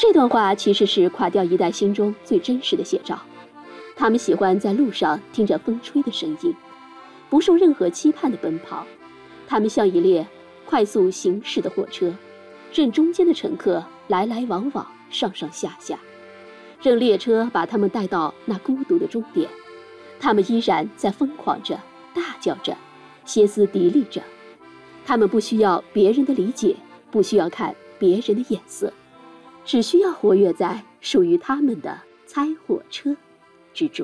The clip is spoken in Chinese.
这段话其实是垮掉一代心中最真实的写照。他们喜欢在路上听着风吹的声音，不受任何期盼的奔跑。他们像一列快速行驶的火车，任中间的乘客来来往往，上上下下，任列车把他们带到那孤独的终点。他们依然在疯狂着，大叫着，歇斯底里着。他们不需要别人的理解，不需要看别人的眼色，只需要活跃在属于他们的猜火车之中。